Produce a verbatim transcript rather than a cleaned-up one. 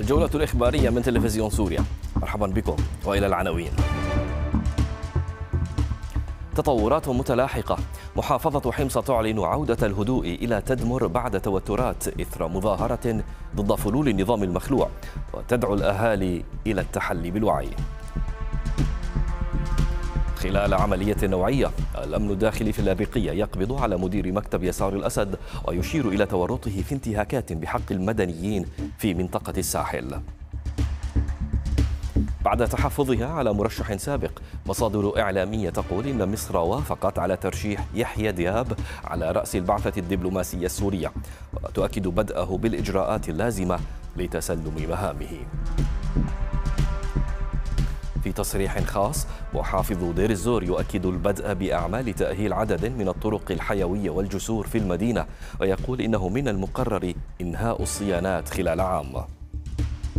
الجولة الإخبارية من تلفزيون سوريا. مرحبا بكم وإلى العناوين. تطورات متلاحقة. محافظة حمص تعلن عودة الهدوء إلى تدمر بعد توترات إثر مظاهرة ضد فلول النظام المخلوع، وتدعو الأهالي إلى التحلي بالوعي. خلال عملية نوعية، الأمن الداخلي في اللاذقية يقبض على مدير مكتب يسار الأسد ويشير إلى تورطه في انتهاكات بحق المدنيين في منطقة الساحل. بعد تحفظها على مرشح سابق، مصادر إعلامية تقول إن مصر وافقت على ترشيح يحيى دياب على رأس البعثة الدبلوماسية السورية، وتؤكد بدءه بالإجراءات اللازمة لتسلم مهامه. في تصريح خاص، محافظ دير الزور يؤكد البدء بأعمال تأهيل عدد من الطرق الحيوية والجسور في المدينة، ويقول إنه من المقرر إنهاء الصيانات خلال عام.